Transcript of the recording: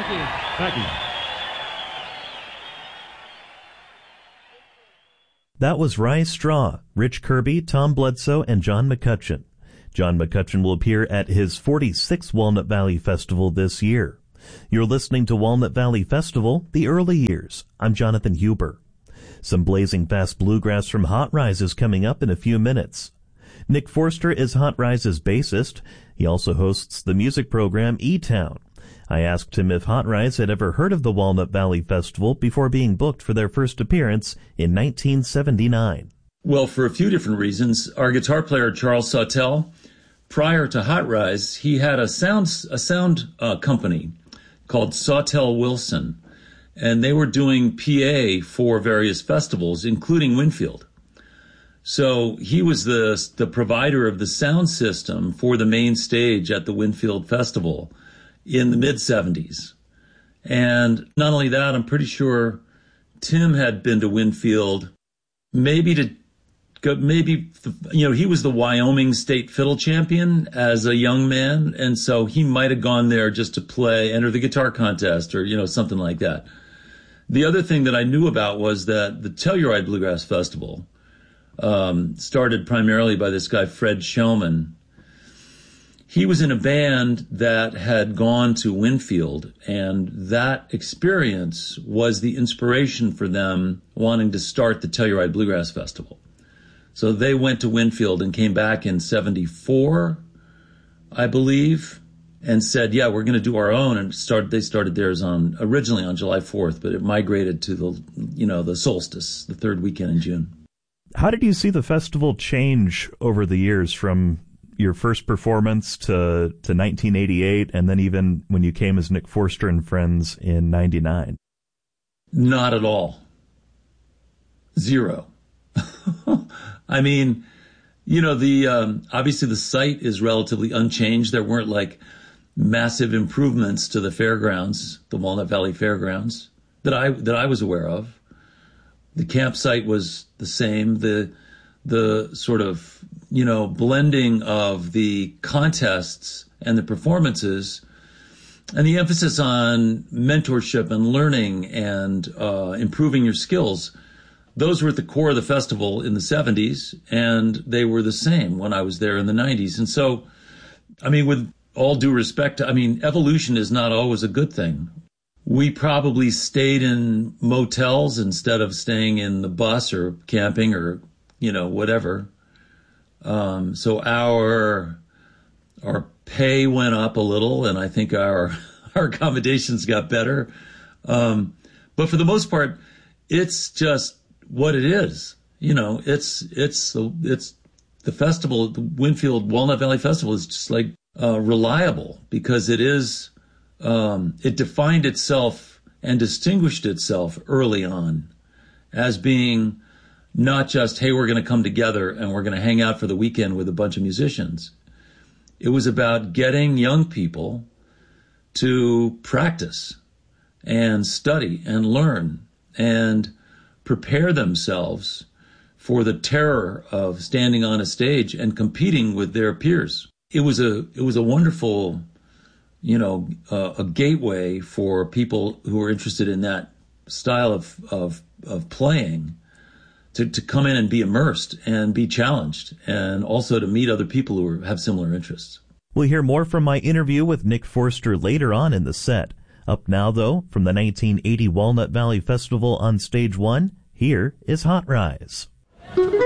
Thank you. Thank you. That was Rye Straw, Rich Kirby, Tom Bledsoe, and John McCutcheon. John McCutcheon will appear at his 46th Walnut Valley Festival this year. You're listening to Walnut Valley Festival, The Early Years. I'm Jonathan Huber. Some blazing fast bluegrass from Hot Rise is coming up in a few minutes. Nick Forster is Hot Rise's bassist. He also hosts the music program E-Town. I asked him if Hot Rise had ever heard of the Walnut Valley Festival before being booked for their first appearance in 1979. Well, for a few different reasons. Our guitar player, Charles Sawtell, prior to Hot Rise, he had a sound company called Sawtell Wilson, and they were doing PA for various festivals, including Winfield. So he was the provider of the sound system for the main stage at the Winfield Festival in the mid-'70s. And not only that, I'm pretty sure Tim had been to Winfield, he was the Wyoming State Fiddle Champion as a young man, and so he might have gone there just to enter the guitar contest or, something like that. The other thing that I knew about was that the Telluride Bluegrass Festival started primarily by this guy, Fred Shellman. He was in a band that had gone to Winfield, and that experience was the inspiration for them wanting to start the Telluride Bluegrass Festival. So they went to Winfield and came back in 74, I believe, and said, yeah, we're going to do our own. And they started theirs originally on July 4th, but it migrated to the solstice, the third weekend in June. How did you see the festival change over the years from your first performance to 1988, and then even when you came as Nick Forster and Friends in 99? Not at all. Zero. I mean, obviously the site is relatively unchanged. There weren't like massive improvements to the fairgrounds, the Walnut Valley Fairgrounds, that I was aware of. The campsite was the same. The sort of, blending of the contests and the performances and the emphasis on mentorship and learning and improving your skills, those were at the core of the festival in the 70s, and they were the same when I was there in the 90s. And so, with all due respect, evolution is not always a good thing. We probably stayed in motels instead of staying in the bus or camping or, whatever. So our pay went up a little, and I think our accommodations got better. But for the most part, it's just what it is. It's the festival, the Winfield Walnut Valley Festival is just like reliable because it is. It defined itself and distinguished itself early on as being not just, hey, we're going to come together and we're going to hang out for the weekend with a bunch of musicians. It was about getting young people to practice and study and learn and prepare themselves for the terror of standing on a stage and competing with their peers. It was a wonderful, a gateway for people who are interested in that style of playing to come in and be immersed and be challenged, and also to meet other people who have similar interests. We'll hear more from my interview with Nick Forster later on in the set. Up now, though, from the 1980 Walnut Valley Festival on Stage 1, here is Hot Rise.